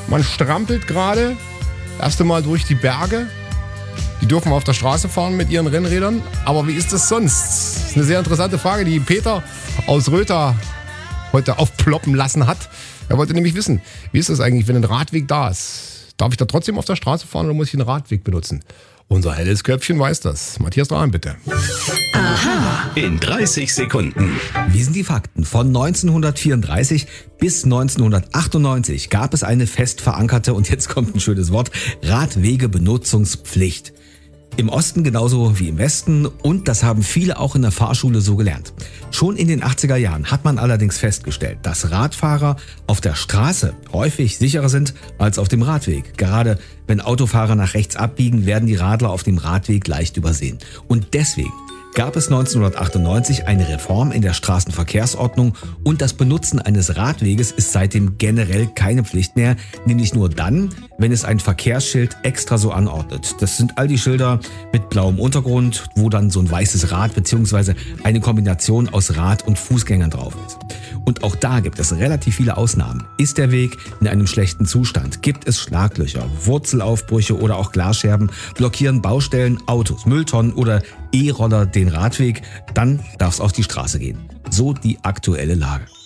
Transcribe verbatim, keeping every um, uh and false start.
Man strampelt gerade. Erste Mal durch die Berge. Die dürfen auf der Straße fahren mit ihren Rennrädern. Aber wie ist das sonst? Das ist eine sehr interessante Frage, die Peter aus Röther heute aufploppen lassen hat. Er wollte nämlich wissen, wie ist das eigentlich, wenn ein Radweg da ist? Darf ich da trotzdem auf der Straße fahren oder muss ich einen Radweg benutzen? Unser helles Köpfchen weiß das. Matthias Dahn, bitte. Aha. In dreißig Sekunden. Wie sind die Fakten? Von neunzehnhundertvierunddreißig bis neunzehnhundertachtundneunzig gab es eine fest verankerte, und jetzt kommt ein schönes Wort, Radwegebenutzungspflicht. Im Osten genauso wie im Westen, und das haben viele auch in der Fahrschule so gelernt. Schon in den achtziger Jahren hat man allerdings festgestellt, dass Radfahrer auf der Straße häufig sicherer sind als auf dem Radweg. Gerade wenn Autofahrer nach rechts abbiegen, werden die Radler auf dem Radweg leicht übersehen. Und deswegen gab es neunzehnhundertachtundneunzig eine Reform in der Straßenverkehrsordnung, und das Benutzen eines Radweges ist seitdem generell keine Pflicht mehr, nämlich nur dann, wenn es ein Verkehrsschild extra so anordnet. Das sind all die Schilder mit blauem Untergrund, wo dann so ein weißes Rad bzw. eine Kombination aus Rad- und Fußgängern drauf ist. Und auch da gibt es relativ viele Ausnahmen. Ist der Weg in einem schlechten Zustand? Gibt es Schlaglöcher, Wurzelaufbrüche oder auch Glasscherben? Blockieren Baustellen, Autos, Mülltonnen oder E-Roller den Radweg? Dann darf es auf die Straße gehen. So die aktuelle Lage.